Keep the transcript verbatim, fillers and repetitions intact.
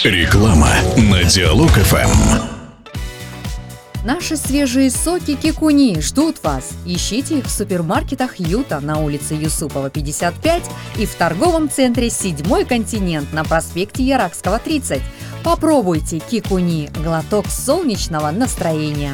Реклама на Диалог эф эм. Наши свежие соки Кикуни ждут вас. Ищите их в супермаркетах Юта на улице Юсупова, пятьдесят пять и в торговом центре «Седьмой континент» на проспекте Яракского, тридцать. Попробуйте Кикуни – глоток солнечного настроения.